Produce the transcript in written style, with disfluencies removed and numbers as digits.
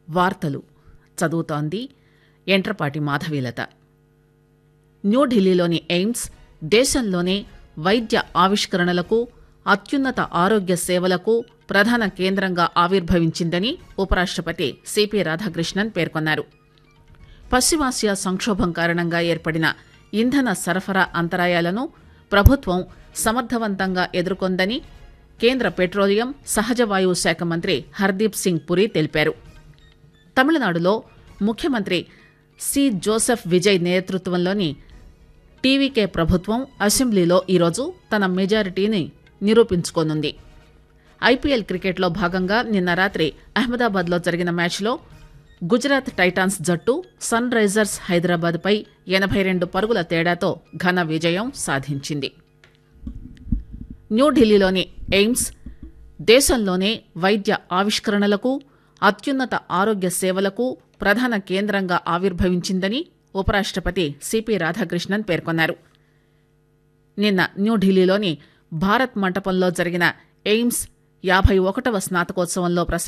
వార్తలు చదువుతోంది ఎంట్రపాటి మాధవీలత. న్యూఢిల్లీలోని ఎయిమ్స్ దేశంలోనే వైద్య ఆవిష్కరణలకు, అత్యున్నత ఆరోగ్య సేవలకు ప్రధాన కేంద్రంగా ఆవిర్భవించిందని ఉపరాష్టపతి సిపి రాధాకృష్ణన్ పేర్కొన్నారు. పశ్చిమాసియా సంక్షోభం కారణంగా ఏర్పడిన ఇంధన సరఫరా అంతరాయాలను ప్రభుత్వం సమర్థవంతంగా ఎదుర్కొందని కేంద్ర పెట్రోలియం, సహజ వాయువు శాఖ మంత్రి హర్దీప్ సింగ్ పురి తెలిపారు. తమిళనాడులో ముఖ్యమంత్రి సి జోసెఫ్ విజయ్ నేతృత్వంలోని టీవీకే ప్రభుత్వం అసెంబ్లీలో ఈరోజు తన మెజారిటీని నిరూపించుకోనుంది. ఐపీఎల్ క్రికెట్లో భాగంగా నిన్న రాత్రి అహ్మదాబాద్లో జరిగిన మ్యాచ్లో గుజరాత్ టైటాన్స్ జట్టు సన్ రైజర్స్ హైదరాబాద్పై 82 పరుగుల తేడాతో ఘన విజయం సాధించింది. న్యూఢిల్లీలోని ఎయిమ్స్ దేశంలోనే వైద్య ఆవిష్కరణలకు, అత్యున్నత ఆరోగ్య సేవలకు ప్రధాన కేంద్రంగా ఆవిర్భవించిందని ఉపరాష్టపతి సిపి రాధాకృష్ణన్ పేర్కొన్నారు. నిన్న న్యూఢిల్లీలోని భారత్ మంటపంలో జరిగిన ఎయిమ్స్ 51వ స్నాతకోత్సవంలో